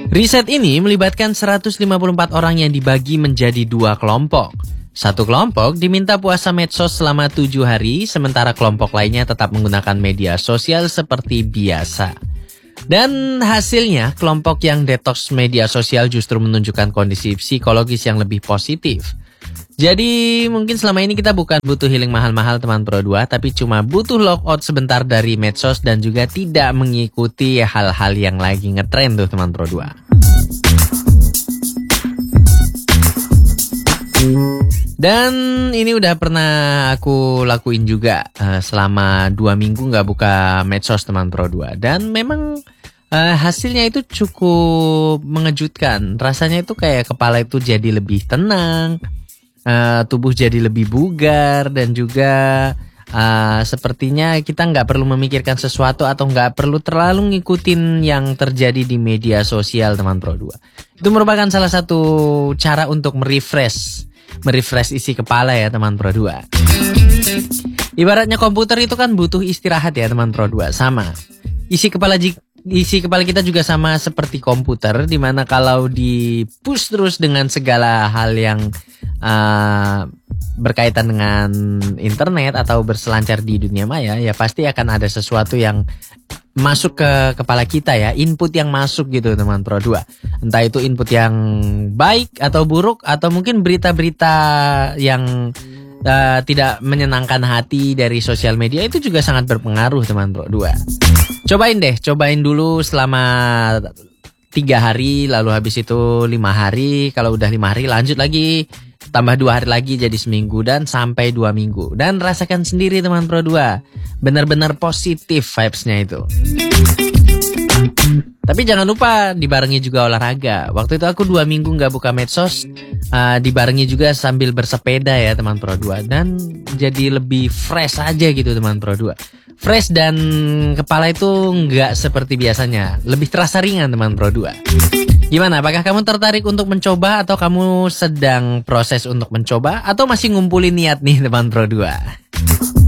Riset ini melibatkan 154 orang yang dibagi menjadi 2 kelompok. Satu kelompok diminta puasa medsos selama 7 hari, sementara kelompok lainnya tetap menggunakan media sosial seperti biasa. Dan hasilnya, kelompok yang detox media sosial justru menunjukkan kondisi psikologis yang lebih positif. Jadi mungkin selama ini kita bukan butuh healing mahal-mahal teman Pro 2, tapi cuma butuh logout sebentar dari medsos dan juga tidak mengikuti hal-hal yang lagi ngetrend tuh teman Pro 2. Dan ini udah pernah aku lakuin juga selama 2 minggu gak buka medsos teman Pro 2. Dan memang hasilnya itu cukup mengejutkan. Rasanya itu kayak kepala itu jadi lebih tenang, tubuh jadi lebih bugar, dan juga sepertinya kita nggak perlu memikirkan sesuatu atau nggak perlu terlalu ngikutin yang terjadi di media sosial teman Pro 2. Itu merupakan salah satu cara untuk merefresh isi kepala ya teman Pro 2. Ibaratnya komputer itu kan butuh istirahat ya teman Pro 2. Sama, isi kepala kita juga sama seperti komputer, dimana kalau di push terus dengan segala hal yang berkaitan dengan internet atau berselancar di dunia maya, ya pasti akan ada sesuatu yang masuk ke kepala kita ya, input yang masuk gitu teman Pro 2. Entah itu input yang baik atau buruk, atau mungkin berita-berita yang tidak menyenangkan hati dari sosial media, itu juga sangat berpengaruh teman Pro 2. Cobain dulu selama 3 hari, lalu habis itu 5 hari. Kalau udah 5 hari lanjut lagi, tambah 2 hari lagi jadi seminggu, dan sampai 2 minggu. Dan rasakan sendiri teman Pro 2, benar-benar positif vibes-nya itu. Tapi jangan lupa dibarengi juga olahraga. Waktu itu aku 2 minggu gak buka medsos, dibarengi juga sambil bersepeda ya teman Pro 2. Dan jadi lebih fresh aja gitu teman Pro 2. Fresh dan kepala itu gak seperti biasanya, lebih terasa ringan teman Pro 2. Gimana, apakah kamu tertarik untuk mencoba, atau kamu sedang proses untuk mencoba, atau masih ngumpulin niat nih teman Pro 2?